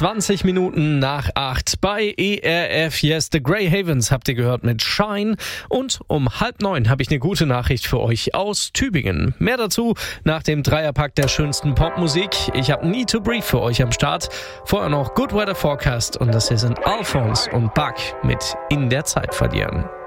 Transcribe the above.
20 Minuten nach 8 bei ERF Yes, The Grey Havens habt ihr gehört mit Shine. Und um 8:30 habe ich eine gute Nachricht für euch aus Tübingen. Mehr dazu nach dem Dreierpack der schönsten Popmusik. Ich habe Need to Breathe für euch am Start. Vorher noch Good Weather Forecast und das hier sind Alphonse und Buck mit In der Zeit verlieren.